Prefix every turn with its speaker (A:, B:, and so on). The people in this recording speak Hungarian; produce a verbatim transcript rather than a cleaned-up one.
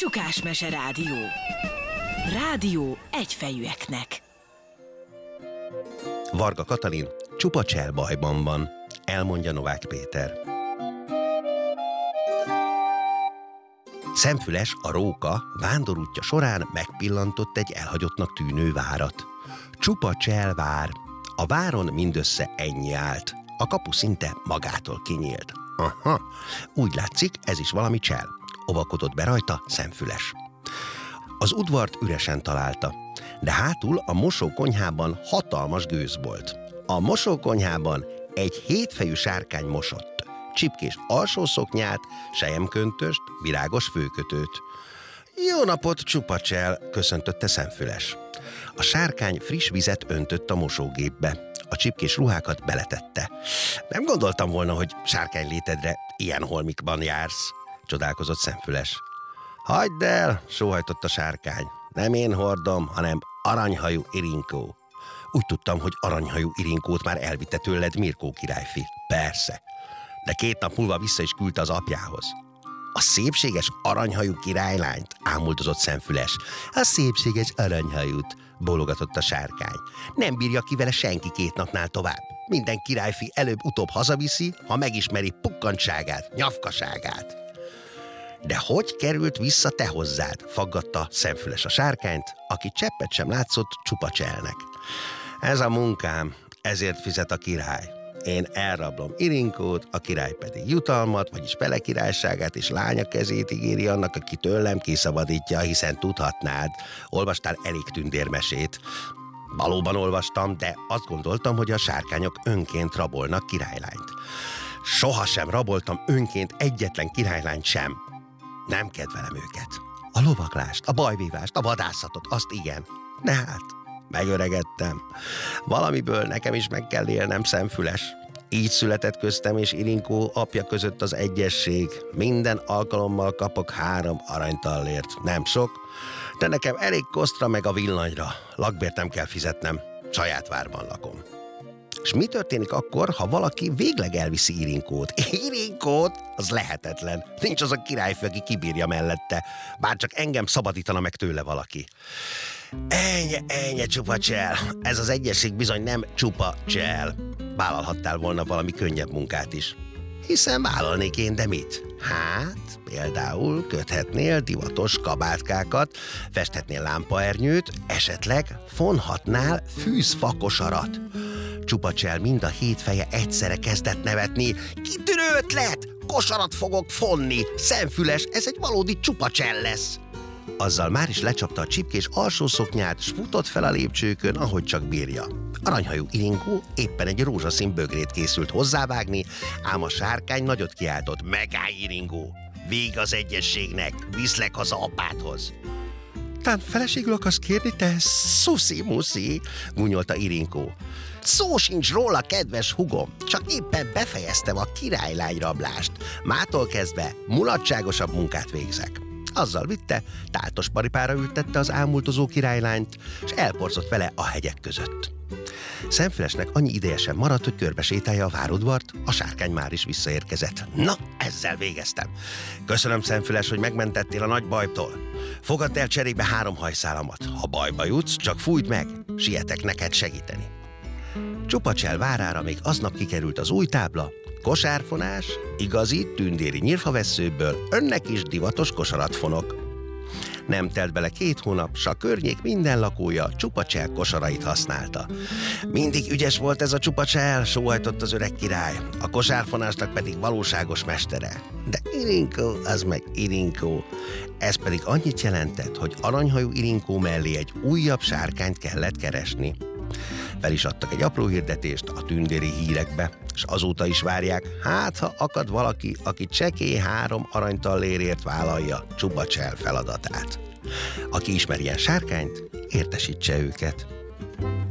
A: Macskásmese Rádió. Rádió egyfejűeknek.
B: Varga Katalin csupa cselbajban van, elmondja Novák Péter. Szemfüles, a róka vándorútja során megpillantott egy elhagyottnak tűnő várat. Csupa cselvár. A váron mindössze ennyi állt. A kapu szinte magától kinyílt. Aha, úgy látszik, ez is valami csel. Ovakodott be rajta Szemfüles. Az udvart üresen találta, de hátul a mosókonyhában hatalmas gőz volt. A mosókonyhában egy hétfejű sárkány mosott, csipkés alsószoknyát, selyemköntöst, virágos főkötőt. Jó napot, csupa csel, köszöntötte Szemfüles. A sárkány friss vizet öntött a mosógépbe. A csipkés ruhákat beletette. Nem gondoltam volna, hogy sárkány létedre ilyen holmikban jársz, csodálkozott Szemfüles. Hagyd el, sóhajtott a sárkány. Nem én hordom, hanem aranyhajú Irinkó. Úgy tudtam, hogy aranyhajú Irinkót már elvitte tőled Mirkó királyfi. Persze. De két nap múlva vissza is küldte az apjához. A szépséges aranyhajú királylányt, ámuldozott Szemfüles. A szépséges aranyhajút, bólogatott a sárkány. Nem bírja ki vele senki két napnál tovább. Minden királyfi előbb-utóbb hazaviszi, ha megismeri pukkantságát, nyafkaságát. De hogy került vissza te hozzád? Faggatta Szemfüles a sárkányt, aki cseppet sem látszott csupa cselnek. Ez a munkám, ezért fizet a király. Én elrablom Irinkót, a király pedig jutalmat, vagyis Pele királyságát és lánya kezét ígéri annak, aki tőlem kiszabadítja, hiszen tudhatnád. Olvastál elég tündérmesét. Valóban olvastam, de azt gondoltam, hogy a sárkányok önként rabolnak királylányt. Sohasem raboltam önként egyetlen királylányt sem. Nem kedvelem őket. A lovaglást, a bajvívást, a vadászatot, azt igen. De hát, megöregedtem. Valamiből nekem is meg kell élnem, Szemfüles. Így született köztem és Irinkó apja között az egyesség. Minden alkalommal kapok három aranytallért. Nem sok, de nekem elég kosztra meg a villanyra. Lakbért nem kell fizetnem, saját várban lakom. És mi történik akkor, ha valaki végleg elviszi Irinkót? Irinkót? Az lehetetlen. Nincs az a királyfő, aki kibírja mellette. Bár csak engem szabadítana meg tőle valaki. Ennyi, ennyi, csupa csel. Ez az egyesség bizony nem csupa csel. Vállalhattál volna valami könnyebb munkát is. Hiszen vállalnék én, de mit? Hát, például köthetnél divatos kabátkákat, festhetnél lámpaernyőt, esetleg fonhatnál fűzfakosarat. Csupa csel mind a hét feje egyszerre kezdett nevetni. Kitűnő ötlet! Kosarat fogok fonni! Szemfüles, ez egy valódi csupa csel lesz! Azzal már is lecsapta a csipkés alsószoknyát, s futott fel a lépcsőkön, ahogy csak bírja. Aranyhajú Irinkó éppen egy rózsaszín bögrét készült hozzávágni, ám a sárkány nagyot kiáltott. Megállj, Irinkó! Vég az egyességnek! Viszlek haza apádhoz! Tán feleségül akarsz kérni, te szuszi-muszi, gúnyolta Irinkó. Szó sincs róla, kedves hugom, csak éppen befejeztem a királylány rablást. Mától kezdve mulatságosabb munkát végzek. Azzal vitte, táltos paripára ültette az ámultozó királylányt, és elporzott vele a hegyek között. Szemfülesnek annyi ideje sem maradt, hogy körbesétálja a várodvart, a sárkány már is visszaérkezett. Na, ezzel végeztem. Köszönöm, Szemfüles, hogy megmentettél a nagy bajtól. Fogadd el cserébe három hajszálamat. Ha bajba jutsz, csak fújd meg, sietek neked segíteni. Csupa csel várára még aznap kikerült az új tábla, kosárfonás, igazi tündéri nyírfavesszőből önnek is divatos kosarat fonok. Nem telt bele két hónap, s a környék minden lakója csupa csel kosarait használta. Mindig ügyes volt ez a csupa csel, sóhajtott az öreg király, a kosárfonásnak pedig valóságos mestere. De Irinkó, az meg Irinkó. Ez pedig annyit jelentett, hogy aranyhajú Irinkó mellé egy újabb sárkányt kellett keresni. Fel is adtak egy apró hirdetést a tündéri hírekbe, és azóta is várják, hát ha akad valaki, aki csekély három aranytallérért vállalja csupa csel feladatát. Aki ismer ilyen sárkányt, értesítse őket.